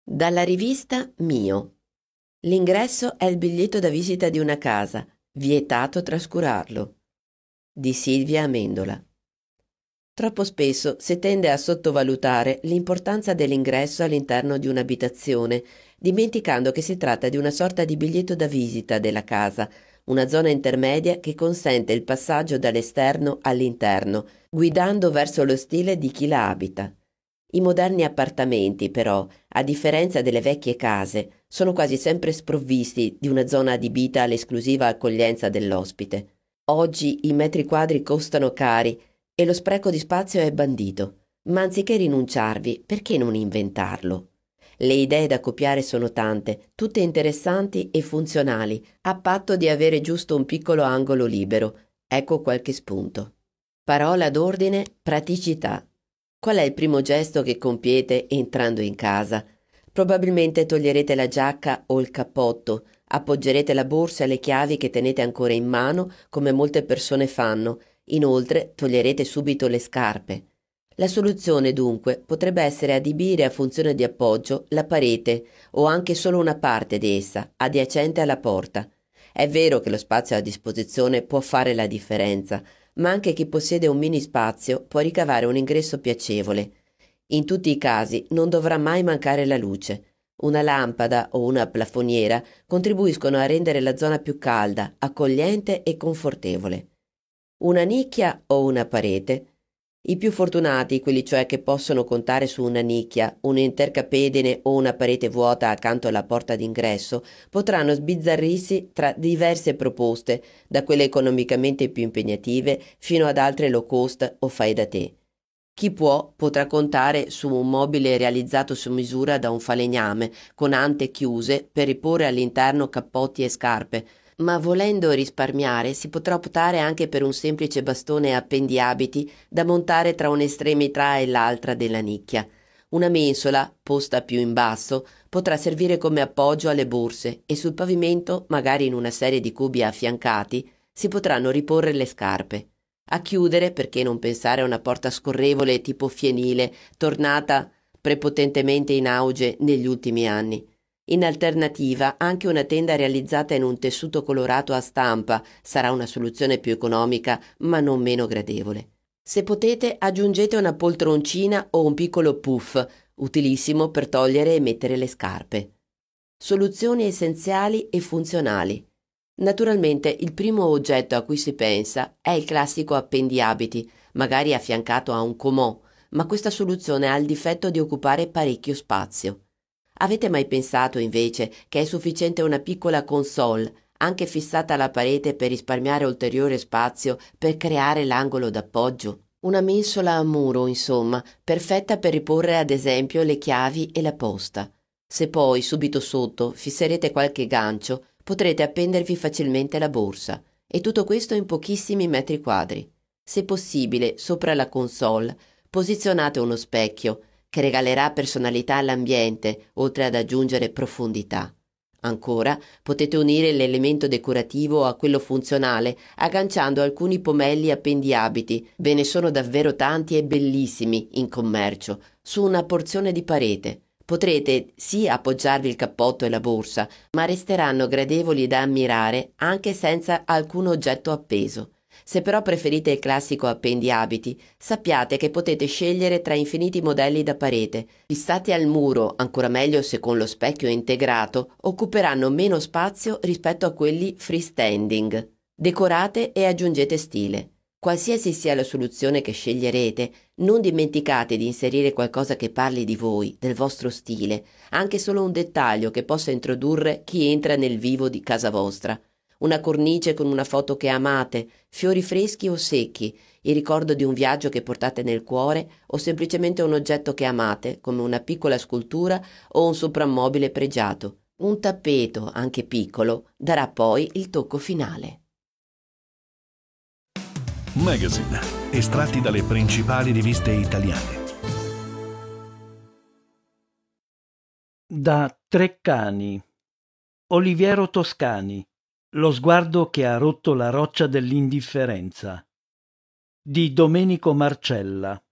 Dalla rivista Mio. L'ingresso è il biglietto da visita di una casa, vietato trascurarlo. Di Silvia Amendola. Troppo spesso si tende a sottovalutare l'importanza dell'ingresso all'interno di un'abitazione, dimenticando che si tratta di una sorta di biglietto da visita della casa, una zona intermedia che consente il passaggio dall'esterno all'interno, guidando verso lo stile di chi la abita. I moderni appartamenti, però, a differenza delle vecchie case, sono quasi sempre sprovvisti di una zona adibita all'esclusiva accoglienza dell'ospite. Oggi i metri quadri costano cari e lo spreco di spazio è bandito, ma anziché rinunciarvi, perché non inventarlo? Le idee da copiare sono tante, tutte interessanti e funzionali, a patto di avere giusto un piccolo angolo libero. Ecco qualche spunto. Parola d'ordine: praticità. Qual è il primo gesto che compiete entrando in casa? Probabilmente toglierete la giacca o il cappotto, appoggerete la borsa e le chiavi che tenete ancora in mano, come molte persone fanno. Inoltre toglierete subito le scarpe. La soluzione, dunque, potrebbe essere adibire a funzione di appoggio la parete o anche solo una parte di essa, adiacente alla porta. È vero che lo spazio a disposizione può fare la differenza, ma anche chi possiede un mini spazio può ricavare un ingresso piacevole. In tutti i casi non dovrà mai mancare la luce. Una lampada o una plafoniera contribuiscono a rendere la zona più calda, accogliente e confortevole. Una nicchia o una parete? I più fortunati, quelli cioè che possono contare su una nicchia, un intercapedine o una parete vuota accanto alla porta d'ingresso, potranno sbizzarrirsi tra diverse proposte, da quelle economicamente più impegnative fino ad altre low cost o fai da te. Chi può potrà contare su un mobile realizzato su misura da un falegname, con ante chiuse per riporre all'interno cappotti e scarpe, ma volendo risparmiare si potrà optare anche per un semplice bastone appendiabiti da montare tra un'estremità e l'altra della nicchia. Una mensola, posta più in basso, potrà servire come appoggio alle borse e sul pavimento, magari in una serie di cubi affiancati, si potranno riporre le scarpe. A chiudere, perché non pensare a una porta scorrevole tipo fienile, tornata prepotentemente in auge negli ultimi anni. In alternativa, anche una tenda realizzata in un tessuto colorato a stampa sarà una soluzione più economica, ma non meno gradevole. Se potete, aggiungete una poltroncina o un piccolo puff, utilissimo per togliere e mettere le scarpe. Soluzioni essenziali e funzionali. Naturalmente, il primo oggetto a cui si pensa è il classico appendiabiti, magari affiancato a un comò, ma questa soluzione ha il difetto di occupare parecchio spazio. Avete mai pensato invece che è sufficiente una piccola console, anche fissata alla parete per risparmiare ulteriore spazio per creare l'angolo d'appoggio? Una mensola a muro, insomma, perfetta per riporre ad esempio le chiavi e la posta. Se poi subito sotto fisserete qualche gancio, potrete appendervi facilmente la borsa, e tutto questo in pochissimi metri quadri. Se possibile, sopra la console, posizionate uno specchio che regalerà personalità all'ambiente, oltre ad aggiungere profondità. Ancora, potete unire l'elemento decorativo a quello funzionale, agganciando alcuni pomelli appendiabiti, ve ne sono davvero tanti e bellissimi in commercio, su una porzione di parete. Potrete sì appoggiarvi il cappotto e la borsa, ma resteranno gradevoli da ammirare anche senza alcun oggetto appeso. Se però preferite il classico appendiabiti, sappiate che potete scegliere tra infiniti modelli da parete. Fissati al muro, ancora meglio se con lo specchio integrato, occuperanno meno spazio rispetto a quelli freestanding. Decorate e aggiungete stile. Qualsiasi sia la soluzione che sceglierete, non dimenticate di inserire qualcosa che parli di voi, del vostro stile, anche solo un dettaglio che possa introdurre chi entra nel vivo di casa vostra. Una cornice con una foto che amate, fiori freschi o secchi, il ricordo di un viaggio che portate nel cuore o semplicemente un oggetto che amate, come una piccola scultura o un soprammobile pregiato. Un tappeto, anche piccolo, darà poi il tocco finale. Magazine, estratti dalle principali riviste italiane. Da Treccani. Oliviero Toscani. Lo sguardo che ha rotto la roccia dell'indifferenza. Di Domenico Marcella.